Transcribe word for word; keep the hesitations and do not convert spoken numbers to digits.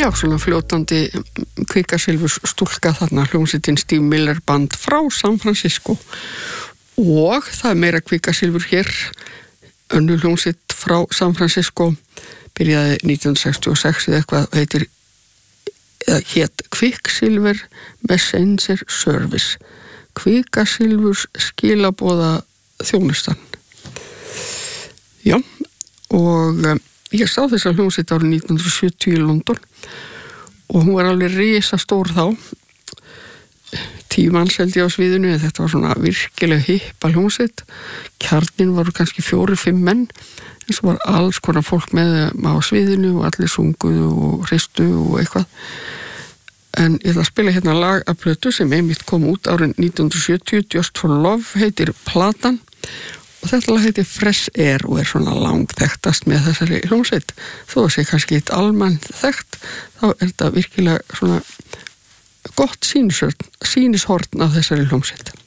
Já, svona fljótandi kvikasilfurs stúlka þarna, hljómsveitin Steve Miller Band frá San Francisco. Og það er meira kvikasilfur hér, önnur hljómsveit frá San Francisco, byrjaði nítján hundruð sextíu og sex eða eitthvað, heitir, eða hét Quicksilver Messenger Service, kvikasilfurs skilaboða þjónustan. Já, og um, ég sá þessa hljómsveit árið nítján hundruð sjötíu í London og hún var alveg risastór þá, tíu manns held ég á sviðinu, en þetta var svona virkilega hippa hljómsveit, kjarnin voru kannski fjóri, fimm menn, en svo var alls konar fólk með á sviðinu og allir sunguðu og hristu og eitthvað. En ég ætla að spila hérna lag af plötu sem einmitt kom út árið nítján hundruð sjötíu, Just for Love heitir platan, og þetta lag heitir Fresh Air og er svona langþekktast með þessari hljómsveit. Þó að sé kannski eitt almennt þekkt, þá er þetta virkilega svona gott sýnishorn af þessari hljómsveit.